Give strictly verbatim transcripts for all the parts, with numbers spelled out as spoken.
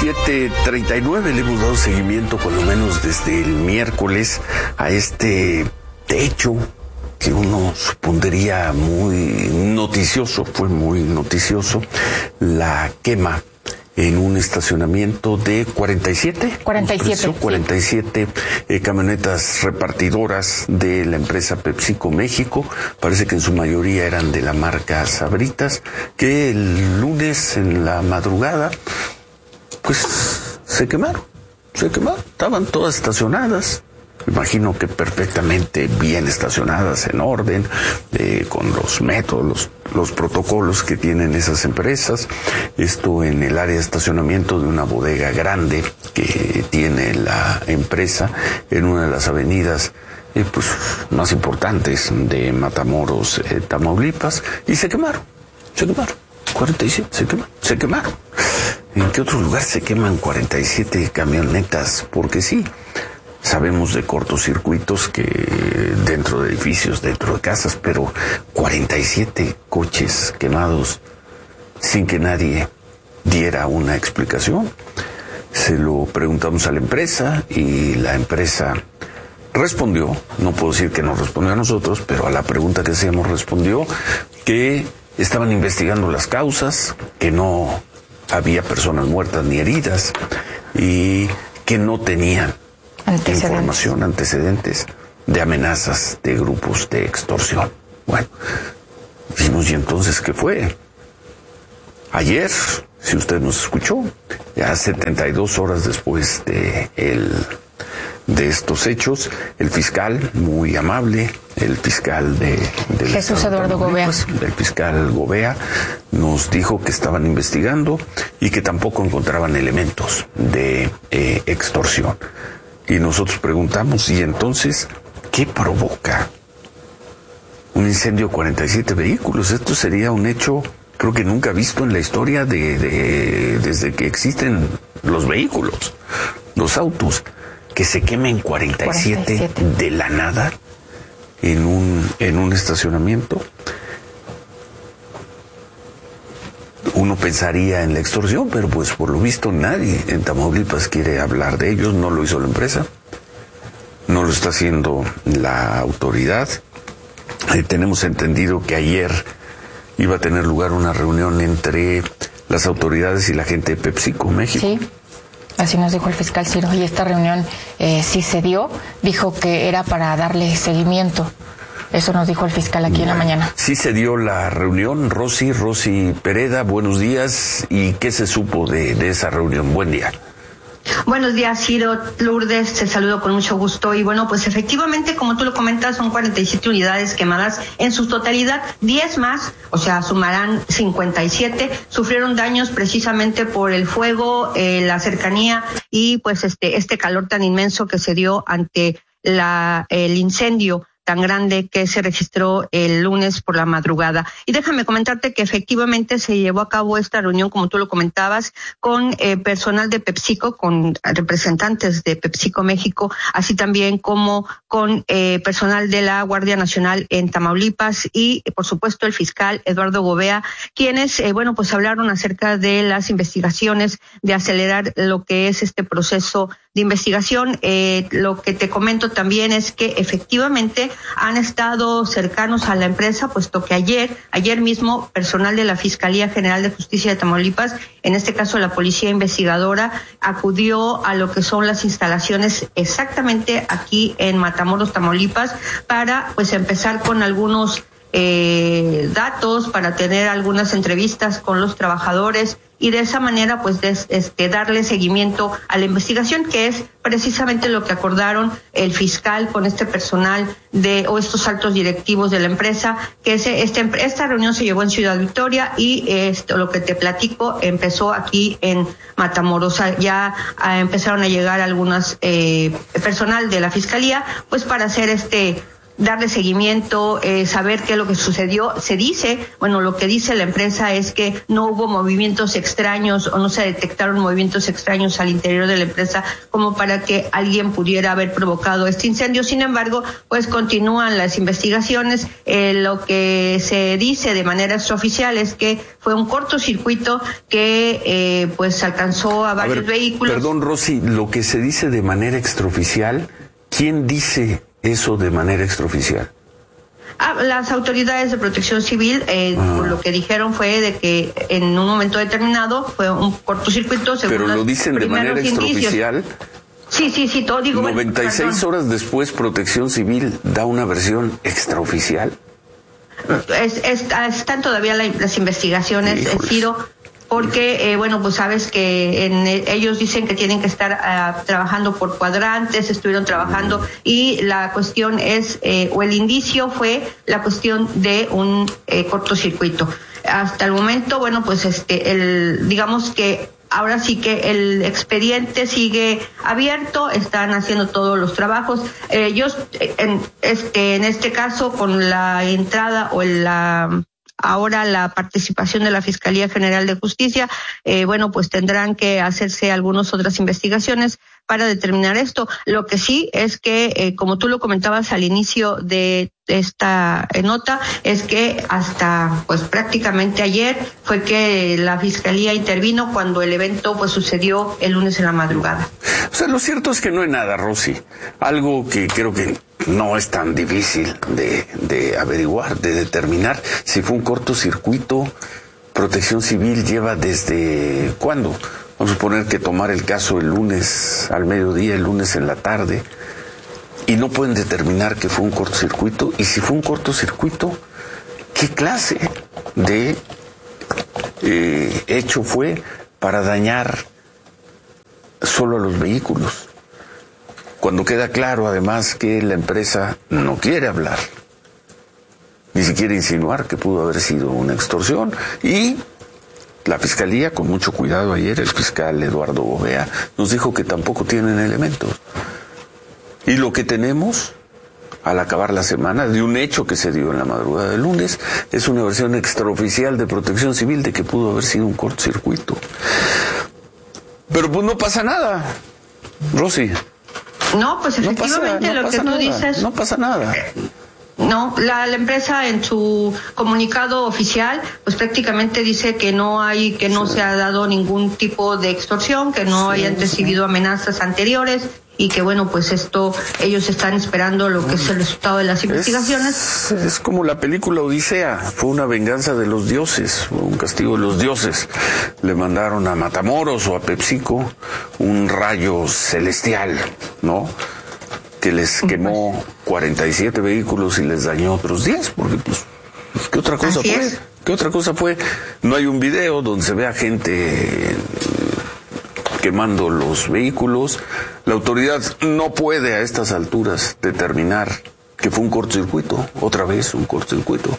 siete treinta y nueve le hemos dado seguimiento por lo menos desde el miércoles a este hecho que uno supondría muy noticioso, fue muy noticioso, la quema en un estacionamiento de cuarenta y siete, cuarenta y siete, cuarenta y siete sí. eh, camionetas repartidoras de la empresa PepsiCo México, parece que en su mayoría eran de la marca Sabritas, que el lunes en la madrugada pues se quemaron, se quemaron, estaban todas estacionadas. Imagino que perfectamente bien estacionadas, en orden, eh, con los métodos, los, los protocolos que tienen esas empresas. Esto en el área de estacionamiento de una bodega grande que tiene la empresa en una de las avenidas eh, pues, más importantes de Matamoros, eh, Tamaulipas, y se quemaron, se quemaron. cuarenta y siete, se quemaron, se quemaron. ¿En qué otro lugar se queman cuarenta y siete camionetas? Porque sí. Sabemos de cortocircuitos que dentro de edificios, dentro de casas, pero cuarenta y siete coches quemados sin que nadie diera una explicación. Se lo preguntamos a la empresa y la empresa respondió, no puedo decir que nos respondió a nosotros, pero a la pregunta que hacíamos respondió que estaban investigando las causas, que no había personas muertas ni heridas y que no tenían Antecedentes. información, antecedentes de amenazas de grupos de extorsión. Bueno, dijimos, ¿y entonces qué fue? Ayer, si usted nos escuchó, ya setenta y dos horas después de, el, de estos hechos, el fiscal, muy amable, el fiscal de... de Jesús Eduardo Gobea. El fiscal Gobea nos dijo que estaban investigando y que tampoco encontraban elementos de eh, extorsión. Y nosotros preguntamos, ¿y entonces qué provoca un incendio de cuarenta y siete vehículos? Esto sería un hecho, creo que nunca visto en la historia de, de desde que existen los vehículos, los autos, que se quemen cuarenta y siete, cuarenta y siete de la nada en un, en un estacionamiento. Uno pensaría en la extorsión, pero pues por lo visto nadie en Tamaulipas quiere hablar de ellos. No lo hizo la empresa, no lo está haciendo la autoridad. Eh, tenemos entendido que ayer iba a tener lugar una reunión entre las autoridades y la gente de PepsiCo México. Sí, así nos dijo el fiscal Ciro, y esta reunión eh, sí se dio, dijo que era para darle seguimiento. Eso nos dijo el fiscal aquí bueno, en la mañana. Sí se dio la reunión, Rosy, Rosy Pereda, buenos días. ¿Y qué se supo de, de esa reunión? Buen día. Buenos días, Ciro, Lourdes, te saludo con mucho gusto. Y bueno, pues efectivamente, como tú lo comentas, son cuarenta y siete unidades quemadas en su totalidad, diez más, o sea, sumarán cincuenta y siete, sufrieron daños precisamente por el fuego, eh, la cercanía y pues este, este calor tan inmenso que se dio ante la, el incendio tan grande que se registró el lunes por la madrugada. Y déjame comentarte que efectivamente se llevó a cabo esta reunión, como tú lo comentabas, con eh, personal de PepsiCo, con representantes de PepsiCo México, así también como con eh, personal de la Guardia Nacional en Tamaulipas y, por supuesto, el fiscal Eduardo Gobea, quienes, eh, bueno, pues hablaron acerca de las investigaciones, de acelerar lo que es este proceso de investigación. Eh, lo que te comento también es que efectivamente han estado cercanos a la empresa, puesto que ayer, ayer mismo, personal de la Fiscalía General de Justicia de Tamaulipas, en este caso la Policía Investigadora, acudió a lo que son las instalaciones exactamente aquí en Matamoros, Tamaulipas, para pues empezar con algunos eh, datos, para tener algunas entrevistas con los trabajadores y de esa manera pues des, este, darle seguimiento a la investigación, que es precisamente lo que acordaron el fiscal con este personal de o estos altos directivos de la empresa, que ese, este, esta reunión se llevó en Ciudad Victoria y esto, lo que te platico, empezó aquí en Matamoros. Ya a, empezaron a llegar algunas eh, personal de la fiscalía pues para hacer este darle seguimiento, eh, saber qué es lo que sucedió. Se dice, bueno, lo que dice la empresa es que no hubo movimientos extraños o no se detectaron movimientos extraños al interior de la empresa como para que alguien pudiera haber provocado este incendio. Sin embargo, pues continúan las investigaciones. Eh, lo que se dice de manera extraoficial es que fue un cortocircuito que eh, pues alcanzó a varios a ver, vehículos. Perdón, Rosy, lo que se dice de manera extraoficial, ¿quién dice eso de manera extraoficial? Ah, las autoridades de protección civil, eh, ah. por lo que dijeron fue de que en un momento determinado fue un cortocircuito. Pero lo dicen de manera extraoficial. Indicios. Sí, sí, sí, todo digo. noventa y seis horas después, Protección Civil da una versión extraoficial. Es, es, están todavía la, las investigaciones, eh, Ciro, porque, eh, bueno, pues sabes que en, ellos dicen que tienen que estar uh, trabajando por cuadrantes, estuvieron trabajando, y la cuestión es, eh, o el indicio fue la cuestión de un eh, cortocircuito. Hasta el momento, bueno, pues este, el, digamos que ahora sí que el expediente sigue abierto, están haciendo todos los trabajos. Eh, ellos, en este, en este caso, con la entrada o la ahora la participación de la Fiscalía General de Justicia, eh, bueno, pues tendrán que hacerse algunas otras investigaciones para determinar esto. Lo que sí es que, eh, como tú lo comentabas al inicio de esta nota, es que hasta pues prácticamente ayer fue que la Fiscalía intervino cuando el evento pues sucedió el lunes en la madrugada. O sea, lo cierto es que no hay nada, Rosy. Algo que creo que no es tan difícil de, de averiguar, de determinar si fue un cortocircuito. Protección Civil lleva desde ¿cuándo? Vamos a suponer que tomar el caso el lunes al mediodía, el lunes en la tarde, y no pueden determinar que fue un cortocircuito. Y si fue un cortocircuito, ¿qué clase de eh, hecho fue para dañar solo a los vehículos? Cuando queda claro, además, que la empresa no quiere hablar, ni siquiera insinuar que pudo haber sido una extorsión. Y la Fiscalía, con mucho cuidado ayer, el fiscal Eduardo Bovea, nos dijo que tampoco tienen elementos. Y lo que tenemos, al acabar la semana, de un hecho que se dio en la madrugada del lunes, es una versión extraoficial de Protección Civil de que pudo haber sido un cortocircuito. Pero pues no pasa nada, Rosy. No, pues efectivamente no pasa, no lo que tú nada, dices. No pasa nada. No, la, la empresa en su comunicado oficial, pues prácticamente dice que no hay, que no sí. se ha dado ningún tipo de extorsión, que no sí, hayan recibido sí. amenazas anteriores, y que bueno, pues esto, ellos están esperando lo que es el resultado de las investigaciones. Es, es como la película Odisea, fue una venganza de los dioses, un castigo de los dioses. Le mandaron a Matamoros o a PepsiCo un rayo celestial, ¿no?, que les quemó cuarenta y siete vehículos y les dañó otros diez, porque pues, ¿qué otra cosa Así fue? Es. ¿Qué otra cosa fue? No hay un video donde se vea gente quemando los vehículos. La autoridad no puede a estas alturas determinar que fue un cortocircuito, otra vez un cortocircuito.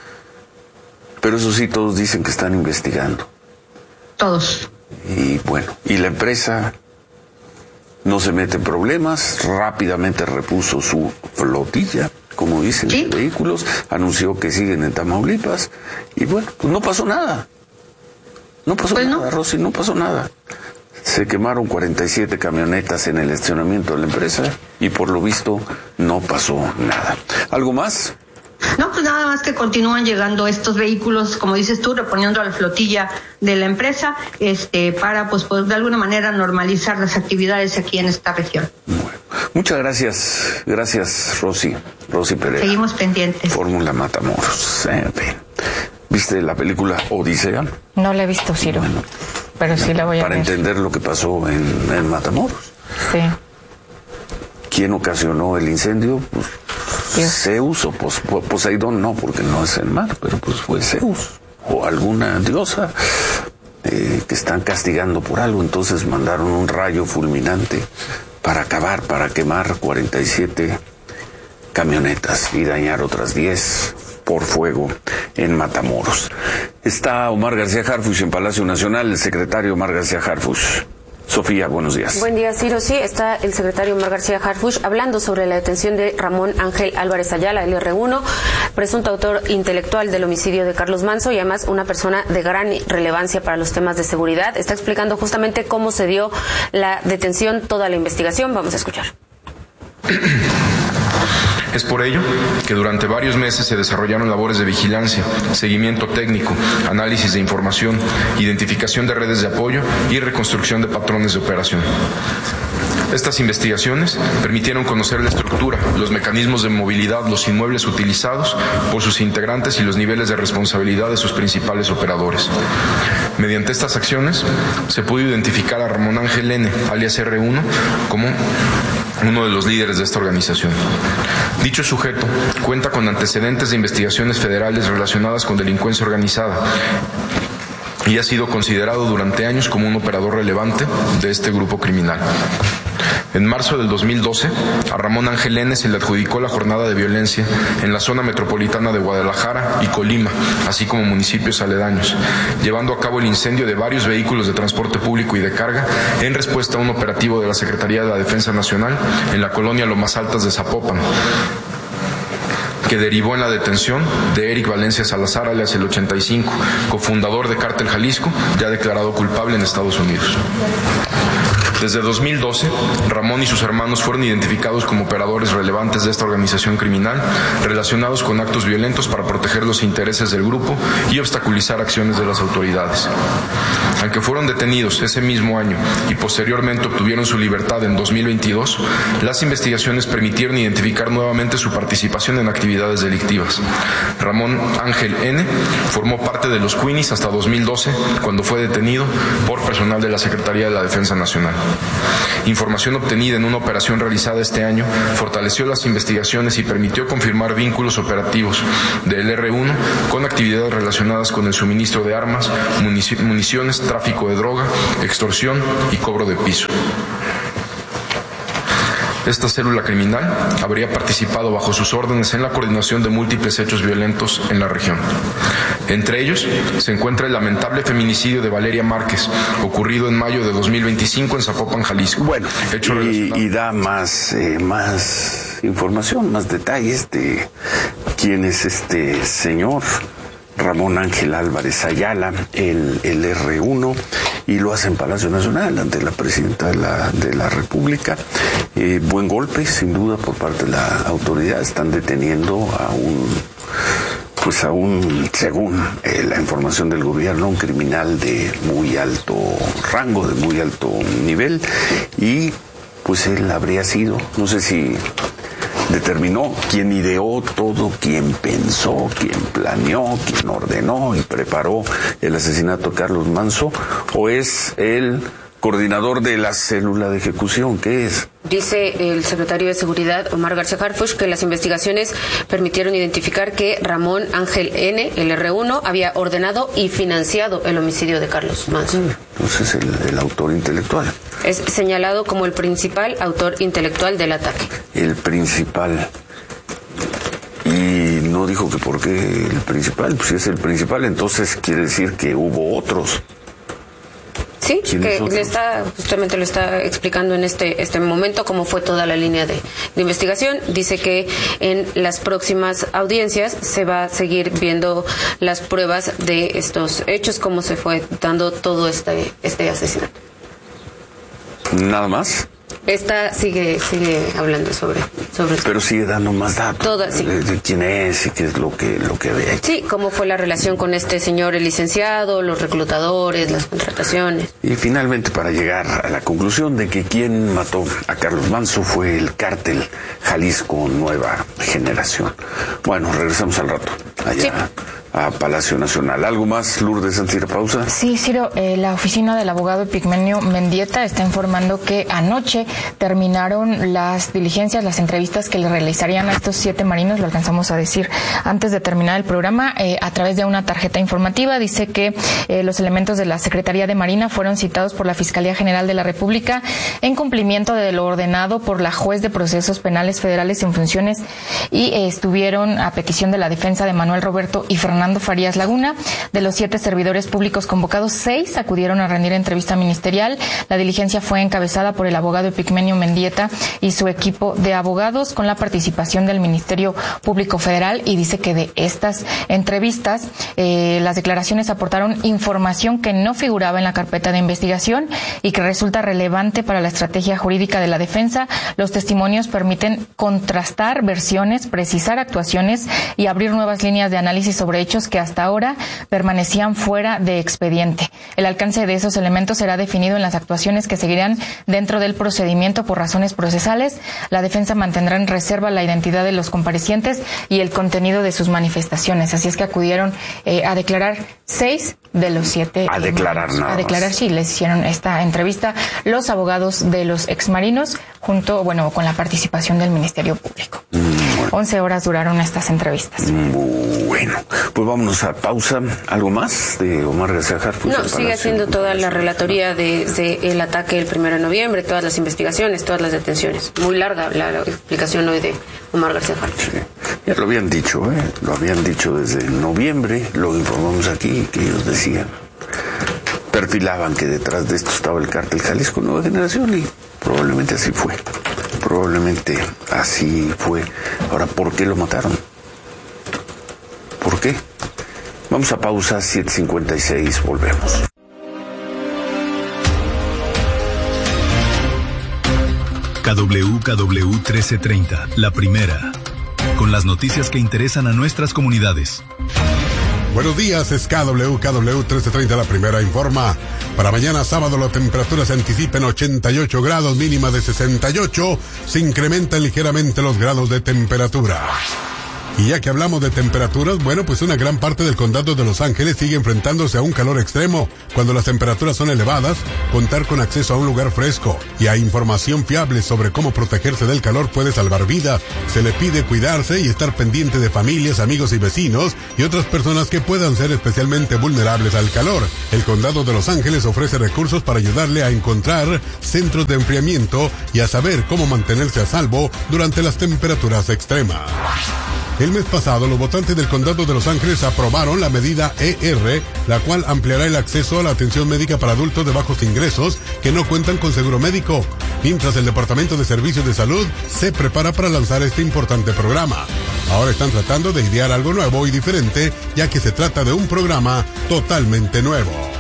Pero eso sí, todos dicen que están investigando. Todos. Y bueno, y la empresa no se mete en problemas, rápidamente repuso su flotilla, como dicen, ¿sí?, de vehículos, anunció que siguen en Tamaulipas, y bueno, pues no pasó nada. No pasó pues nada, no. Rosy, no pasó nada. Se quemaron cuarenta y siete camionetas en el estacionamiento de la empresa y por lo visto no pasó nada. ¿Algo más? No, pues nada más que continúan llegando estos vehículos, como dices tú, reponiendo a la flotilla de la empresa, este, para pues, pues de alguna manera normalizar las actividades aquí en esta región. Bueno, muchas gracias, gracias Rosy, Rosy Pereira. Seguimos pendientes. Fórmula Matamoros. En fin. ¿Viste la película Odisea? No la he visto, Ciro, bueno, pero sí la voy a para ver. Para entender lo que pasó en, en Matamoros. Sí. ¿Quién ocasionó el incendio? Pues Dios. Zeus o Pos, Poseidón, no, porque no es el mar, pero pues fue Zeus o alguna diosa eh, que están castigando por algo. Entonces mandaron un rayo fulminante para acabar, para quemar cuarenta y siete camionetas y dañar otras diez por fuego en Matamoros. Está Omar García Harfuch en Palacio Nacional, el secretario Omar García Harfuch. Sofía, buenos días. Buen día, Ciro. Sí, está el secretario Omar García Harfuch hablando sobre la detención de Ramón Ángel Álvarez Ayala, el erre uno, presunto autor intelectual del homicidio de Carlos Manzo y además una persona de gran relevancia para los temas de seguridad. Está explicando justamente cómo se dio la detención, toda la investigación. Vamos a escuchar. Es por ello que durante varios meses se desarrollaron labores de vigilancia, seguimiento técnico, análisis de información, identificación de redes de apoyo y reconstrucción de patrones de operación. Estas investigaciones permitieron conocer la estructura, los mecanismos de movilidad, los inmuebles utilizados por sus integrantes y los niveles de responsabilidad de sus principales operadores. Mediante estas acciones se pudo identificar a Ramón Ángel N., alias erre uno, como uno de los líderes de esta organización. Dicho sujeto cuenta con antecedentes de investigaciones federales relacionadas con delincuencia organizada y ha sido considerado durante años como un operador relevante de este grupo criminal. En marzo del dos mil doce, a Ramón Ángel N. se le adjudicó la jornada de violencia en la zona metropolitana de Guadalajara y Colima, así como municipios aledaños, llevando a cabo el incendio de varios vehículos de transporte público y de carga en respuesta a un operativo de la Secretaría de la Defensa Nacional en la colonia Lomas Altas de Zapopan, que derivó en la detención de Eric Valencia Salazar, alias el ochenta y cinco, cofundador de Cártel Jalisco, ya declarado culpable en Estados Unidos. Desde dos mil doce, Ramón y sus hermanos fueron identificados como operadores relevantes de esta organización criminal relacionados con actos violentos para proteger los intereses del grupo y obstaculizar acciones de las autoridades. Aunque fueron detenidos ese mismo año y posteriormente obtuvieron su libertad en dos mil veintidós, las investigaciones permitieron identificar nuevamente su participación en actividades delictivas. Ramón Ángel N. formó parte de los Queenies hasta dos mil doce, cuando fue detenido por personal de la Secretaría de la Defensa Nacional. Información obtenida en una operación realizada este año fortaleció las investigaciones y permitió confirmar vínculos operativos del erre uno con actividades relacionadas con el suministro de armas, municiones, tráfico de droga, extorsión y cobro de piso. Esta célula criminal habría participado bajo sus órdenes en la coordinación de múltiples hechos violentos en la región. Entre ellos se encuentra el lamentable feminicidio de Valeria Márquez, ocurrido en mayo de dos mil veinticinco en Zapopan, Jalisco. Bueno, hecho y, y da más, eh, más información, más detalles de quién es este señor Ramón Ángel Álvarez Ayala, el, el erre uno, y lo hace en Palacio Nacional ante la presidenta de la, de la República. Eh, buen golpe, sin duda, por parte de la autoridad. Están deteniendo a un, pues a un, según eh, la información del gobierno, un criminal de muy alto rango, de muy alto nivel, y pues él habría sido, no sé si determinó quién ideó todo, quién pensó, quién planeó, quién ordenó y preparó el asesinato de Carlos Manzo, o es el coordinador de la célula de ejecución. ¿Qué es? Dice el secretario de Seguridad, Omar García Harfuch, que las investigaciones permitieron identificar que Ramón Ángel N., el erre uno, había ordenado y financiado el homicidio de Carlos Manzo. Entonces el, el autor intelectual. Es señalado como el principal autor intelectual del ataque. El principal. Y no dijo que por qué el principal. Pues si es el principal, entonces quiere decir que hubo otros. Sí, que le está, justamente lo está explicando en este este momento cómo fue toda la línea de, de investigación. Dice que en las próximas audiencias se va a seguir viendo las pruebas de estos hechos, cómo se fue dando todo este este asesinato. ¿Nada más? Esta sigue sigue hablando sobre sobre pero sigue dando más datos Toda, sí. de, de quién es y qué es lo que lo que ve. Sí, cómo fue la relación con este señor el licenciado, los reclutadores, las contrataciones. Y finalmente, para llegar a la conclusión de que quien mató a Carlos Manzo fue el Cártel Jalisco Nueva Generación. Bueno, regresamos al rato allá. Sí. A Palacio Nacional. ¿Algo más, Lourdes, antes de ir a pausa? Sí, Ciro, eh, la oficina del abogado Epigmenio Mendieta está informando que anoche terminaron las diligencias, las entrevistas que le realizarían a estos siete marinos, lo alcanzamos a decir antes de terminar el programa, eh, a través de una tarjeta informativa. Dice que eh, los elementos de la Secretaría de Marina fueron citados por la Fiscalía General de la República en cumplimiento de lo ordenado por la juez de procesos penales federales en funciones y eh, estuvieron a petición de la defensa de Manuel Manuel Roberto y Fernando Farías Laguna. De los siete servidores públicos convocados, seis acudieron a rendir entrevista ministerial. La diligencia fue encabezada por el abogado Epigmenio Mendieta y su equipo de abogados, con la participación del Ministerio Público Federal, y dice que de estas entrevistas eh, las declaraciones aportaron información que no figuraba en la carpeta de investigación y que resulta relevante para la estrategia jurídica de la defensa. Los testimonios permiten contrastar versiones, precisar actuaciones y abrir nuevas líneas de análisis sobre hechos que hasta ahora permanecían fuera de expediente. El alcance de esos elementos será definido en las actuaciones que seguirán dentro del procedimiento por razones procesales. La defensa mantendrá en reserva la identidad de los comparecientes y el contenido de sus manifestaciones. Así es que acudieron eh, a declarar seis de los siete. A declarar, nada A declarar, más. sí, les hicieron esta entrevista los abogados de los exmarinos, junto, bueno, con la participación del Ministerio Público. Mm, bueno. Once horas duraron estas entrevistas. Mm, bueno, pues vámonos a pausa. ¿Algo más de Omar García Harfuch? No, sigue haciendo toda la relatoría de, de el ataque el primero de noviembre, todas las investigaciones, todas las detenciones. Muy larga la, la explicación hoy de Omar García Harfuch. Sí. Ya lo habían dicho, ¿eh? Lo habían dicho desde noviembre, lo informamos aquí, que ellos decían, perfilaban que detrás de esto estaba el cártel Jalisco Nueva Generación, y probablemente así fue. Probablemente así fue. Ahora, ¿por qué lo mataron? ¿Por qué? Vamos a pausa, siete cincuenta y seis, volvemos. K W K W trece treinta, la primera, con las noticias que interesan a nuestras comunidades. Buenos días, es K W K W trece treinta, la primera informa. Para mañana sábado la temperatura se anticipa en ochenta y ocho grados, mínima de sesenta y ocho, se incrementan ligeramente los grados de temperatura. Y ya que hablamos de temperaturas, bueno, pues una gran parte del condado de Los Ángeles sigue enfrentándose a un calor extremo. Cuando las temperaturas son elevadas, contar con acceso a un lugar fresco y a información fiable sobre cómo protegerse del calor puede salvar vidas. Se le pide cuidarse y estar pendiente de familias, amigos y vecinos y otras personas que puedan ser especialmente vulnerables al calor. El condado de Los Ángeles ofrece recursos para ayudarle a encontrar centros de enfriamiento y a saber cómo mantenerse a salvo durante las temperaturas extremas. El mes pasado, los votantes del condado de Los Ángeles aprobaron la medida E R, la cual ampliará el acceso a la atención médica para adultos de bajos ingresos que no cuentan con seguro médico, mientras el Departamento de Servicios de Salud se prepara para lanzar este importante programa. Ahora están tratando de idear algo nuevo y diferente, ya que se trata de un programa totalmente nuevo.